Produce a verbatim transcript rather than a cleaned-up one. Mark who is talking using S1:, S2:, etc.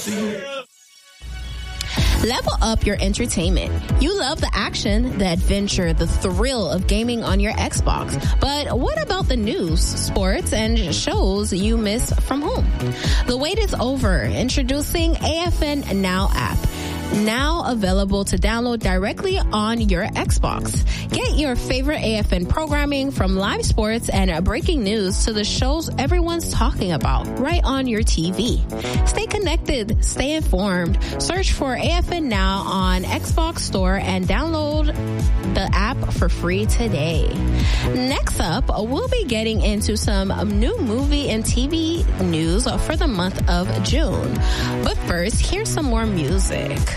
S1: Level up your entertainment. You love the action, the adventure, the thrill of gaming on your Xbox. But what about the news, sports, and shows you miss from home? The wait is over. Introducing A F N Now app. Now available to download directly on your Xbox. Get your favorite A F N programming from live sports and breaking news to the shows everyone's talking about right on your T V. Stay connected, stay informed. Search for A F N Now on Xbox Store and download the app for free today. Next up, we'll be getting into some new movie and T V news for the month of June. But first, here's some more music.